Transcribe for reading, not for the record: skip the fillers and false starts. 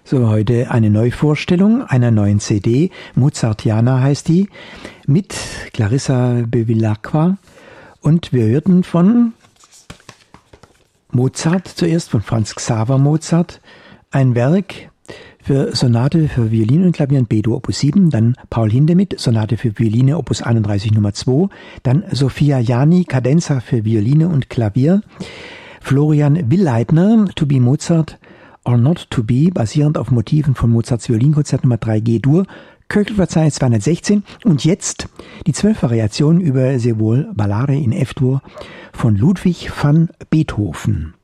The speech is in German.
So, heute eine Neuvorstellung einer neuen CD. Mozartiana heißt die, mit Clarissa Bevilacqua. Und wir hörten von Mozart, zuerst von Franz Xaver Mozart, ein Werk für Sonate für Violine und Klavier in B-Dur Opus 7, dann Paul Hindemith, Sonate für Violine Opus 31 Nummer 2, dann Sophia Jani, Cadenza für Violine und Klavier, Florian Willeitner, To Be Mozart or Not To Be, basierend auf Motiven von Mozarts Violinkonzert Nummer 3 G-Dur, Köchelverzeichnis 216 und jetzt die 12 Variationen über Se vuol ballare in F-Dur von Ludwig van Beethoven.